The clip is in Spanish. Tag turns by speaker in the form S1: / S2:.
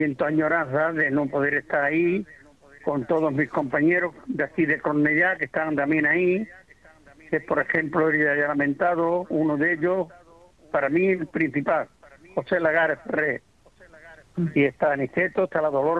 S1: siento añoranza de no poder estar ahí con todos mis compañeros de aquí de Cornellá, que están también ahí, que por ejemplo, ya lamentado, uno de ellos, para mí el principal, José Lagares Ferrer. Y está Aniceto, está la Dolores.